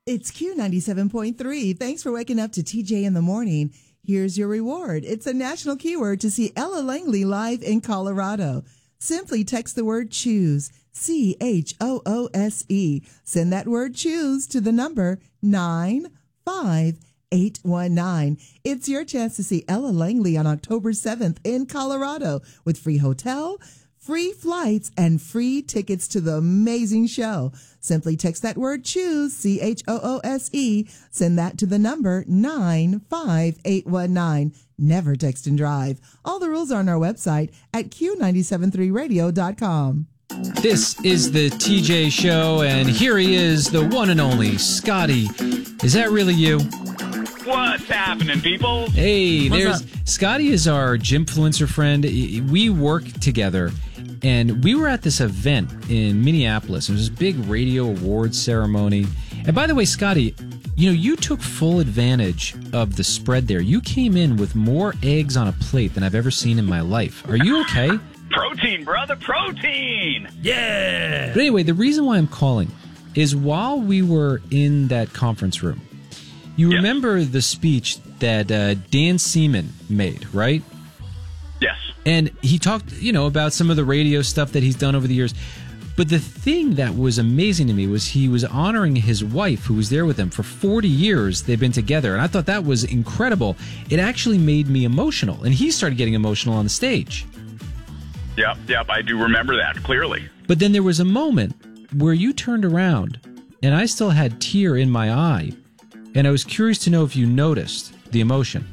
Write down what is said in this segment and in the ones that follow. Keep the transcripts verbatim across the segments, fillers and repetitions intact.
It's Q ninety-seven point three. Thanks for waking up to T J in the morning. Here's your reward. It's a national keyword to see Ella Langley live in Colorado. Simply text the word choose, C H O O S E. Send that word choose to the number nine five eight one nine. It's your chance to see Ella Langley on October seventh in Colorado with free hotel, free flights, and free tickets to the amazing show. Simply text that word choose, C H O O S E. Send that to the number nine five eight one nine. Never text and drive. All the rules are on our website at Q nine seven three radio dot com. This is the T J Show, and here he is, the one and only Scotty. Is that really you? What's happening, people? Hey, What's there's up? Scotty is our Gymfluencer friend. We work together, and we were at this event in Minneapolis. It was this big radio awards ceremony. And by the way, Scotty, you know, you took full advantage of the spread there. You came in with more eggs on a plate than I've ever seen in my life. Are you okay? Protein, brother, protein! Yeah. But anyway, the reason why I'm calling is while we were in that conference room, you Yes. remember the speech that uh, Dan Seaman made, right? Yes. And he talked, you know, about some of the radio stuff that he's done over the years. But the thing that was amazing to me was he was honoring his wife, who was there with him for forty years. They've been together. And I thought that was incredible. It actually made me emotional. And he started getting emotional on the stage. Yep, yep, I do remember that clearly. But then there was a moment where you turned around, and I still had tear in my eye. And I was curious to know if you noticed the emotion.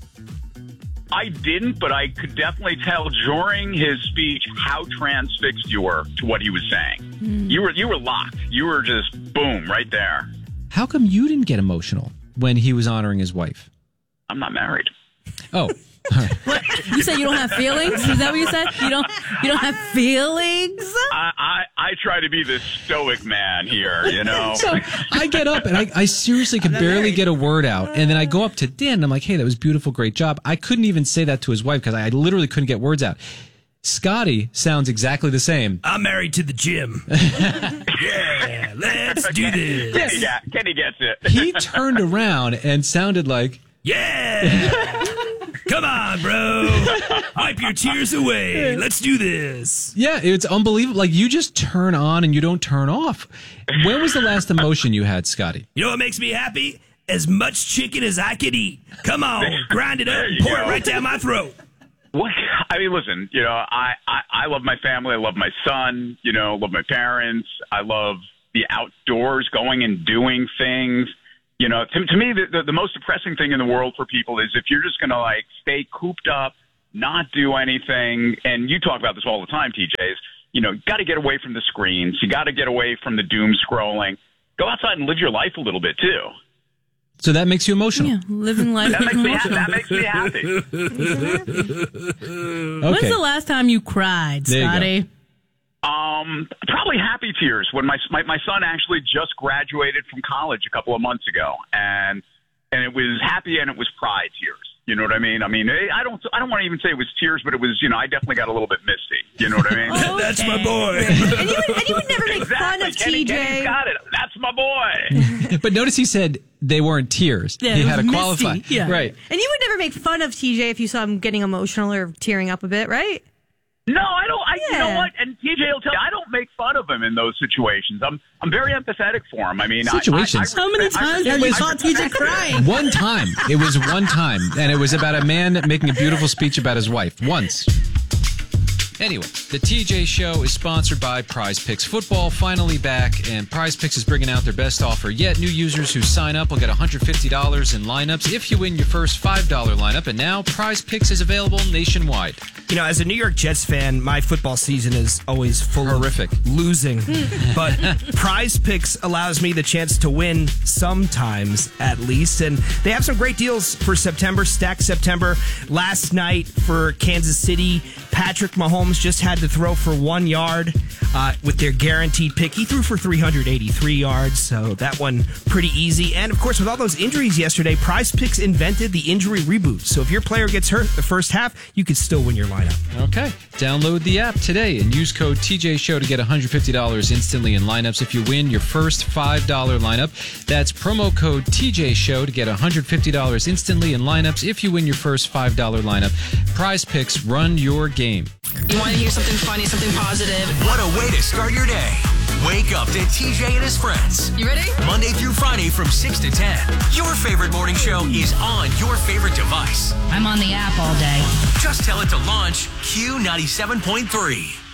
I didn't, but I could definitely tell during his speech how transfixed you were to what he was saying. Mm. You were you were locked. You were just boom right there. How come you didn't get emotional when he was honoring his wife? I'm not married. Oh, What? You said you don't have feelings? Is that what you said? You don't you don't have feelings? I, I, I try to be the stoic man here, you know. so I get up and I, I seriously could barely get a word out. And then I go up to Dan and I'm like, hey, that was beautiful. Great job. I couldn't even say that to his wife because I literally couldn't get words out. Scotty sounds exactly the same. I'm married to the gym. Yeah, let's do this. Kenny, yeah, Kenny gets it. He turned around and sounded like, Yeah. Come on, bro. Wipe your tears away. Let's do this. yeah, it's unbelievable. Like you just turn on and you don't turn off. When was the last emotion you had, Scotty? You know what makes me happy? As much chicken as I could eat. Come on, grind it up There and you pour go. it right down my throat. What? I mean, listen, you know, I, I, I love my family. I love my son, you know, love my parents. I love the outdoors, going and doing things. You know, to, to me, the, the, the most depressing thing in the world for people is if you're just going to, like, stay cooped up, not do anything. And you talk about this all the time, T Js. You know, got to get away from the screens. You got to get away from the doom scrolling. Go outside and live your life a little bit, too. So that makes you emotional. Yeah, living life. That makes me, ha- that makes me happy. When's Okay. the last time you cried, There you go. Scotty? Um, probably happy tears when my, my my son actually just graduated from college a couple of months ago, and and it was happy and it was pride tears. You know what I mean? I mean, I don't I don't want to even say it was tears, but it was, you know, I definitely got a little bit misty. You know what I mean? Oh, That's my okay. boy. And you, would, and you would never make fun Exactly. of Kenny, T J. Kenny's got it. That's my boy. But notice he said they weren't tears. Yeah, he it had to was qualify. misty. Yeah. Right. And you would never make fun of T J if you saw him getting emotional or tearing up a bit, right? No, I don't. I, You know Yeah. what? And T J will tell you, I don't make fun of him in those situations. I'm I'm very empathetic for him. I mean, I- Situations? I, I, How many respect- I times respect- have you I saw T J respect- crying? One time. It was one time. And it was about a man making a beautiful speech about his wife. Once. Anyway, the T J Show is sponsored by Prize Picks. Football finally back, and Prize Picks is bringing out their best offer yet. New users who sign up will get one hundred fifty dollars in lineups if you win your first five dollars lineup. And now Prize Picks is available nationwide. You know, as a New York Jets fan, my football season is always full Horrific. of losing. But Prize Picks allows me the chance to win sometimes, at least. And they have some great deals for September, Stack September. Last night for Kansas City, Patrick Mahomes Mahomes just had to throw for one yard uh, with their guaranteed pick. He threw for three hundred eighty-three yards, so that one pretty easy. And, of course, with all those injuries yesterday, Prize Picks invented the injury reboot. So if your player gets hurt the first half, you could still win your lineup. Okay. Download the app today and use code T J Show to get one hundred fifty dollars instantly in lineups if you win your first five dollars lineup. That's promo code T J Show to get one hundred fifty dollars instantly in lineups if you win your first five dollars lineup. Prize Picks, run your game. You want to hear something funny, something positive? What a way to start your day. Wake up to T J and his friends. You ready? Monday through Friday from six to ten. Your favorite morning show is on your favorite device. I'm on the app all day. Just tell it to launch Q ninety-seven point three.